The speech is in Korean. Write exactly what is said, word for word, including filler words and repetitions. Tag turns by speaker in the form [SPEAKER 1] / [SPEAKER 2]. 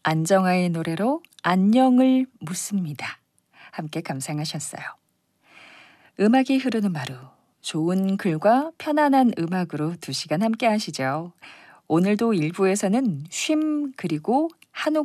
[SPEAKER 1] 안정아의 노래로 안녕을 묻습니다. 함께 감상하셨어요. 음악이 흐르는 하루, 좋은 글과 편안한 음악으로 두 시간 함께 하시죠. 오늘도 일 부에서는 쉼 그리고 한옥